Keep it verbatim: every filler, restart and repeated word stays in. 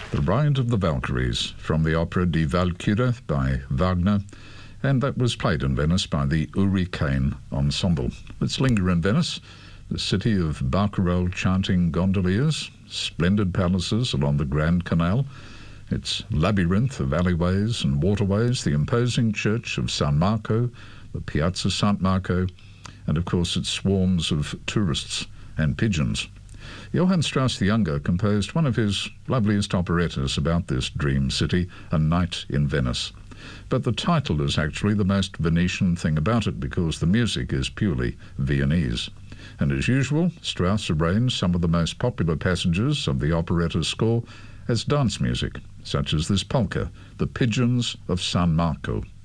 The Ride of the Valkyries, from the opera Die Walküre by Wagner, and that was played in Venice by the Uri Cain Ensemble. Let's linger in Venice, the city of barcarolle chanting gondoliers, splendid palaces along the Grand Canal, its labyrinth of alleyways and waterways, the imposing church of San Marco, the Piazza San Marco, and of course its swarms of tourists and pigeons. Johann Strauss the Younger composed one of his loveliest operettas about this dream city, A Night in Venice. But the title is actually the most Venetian thing about it, because the music is purely Viennese. And as usual, Strauss arranged some of the most popular passages of the operetta's score as dance music, such as this polka, The Pigeons of San Marco.